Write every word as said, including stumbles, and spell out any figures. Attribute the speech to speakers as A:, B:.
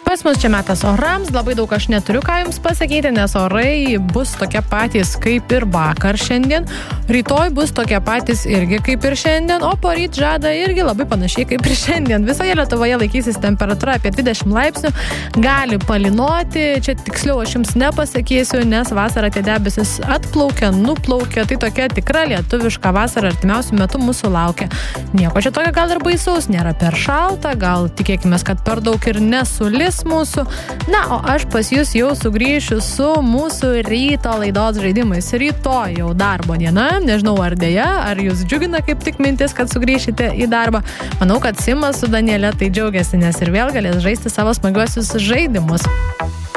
A: Pas mus čia metas orams, labai daug aš neturiu ką jums pasakyti, nes orai bus tokie patys kaip ir vakar šiandien, rytoj bus tokie patys irgi kaip ir šiandien, o poryt žada irgi labai panašiai kaip ir šiandien. Visoje Lietuvoje laikysis temperatūra apie dvidešimt laipsnių, gali palinoti, čia tiksliau aš jums nepasakysiu, nes vasara tie debesis atplaukia, nuplaukia, tai tokia tikra lietuviška vasara artimiausių metų mūsų laukia. Nieko čia tokio gal ir baisaus, nėra per šalta, gal tikėkime, kad per daug ir nesulis mūsų. Na, o aš pas jūs jau sugrįšiu su mūsų ryto laidos žaidimais. Rytoj jau darbo diena, nežinau ar dėja, ar jūs džiugina kaip tik mintis, kad sugrįšite į darbą. Manau, kad Simas su Daniele tai džiaugiasi, nes ir vėl galės žaisti savo smagiuosius žaidimus.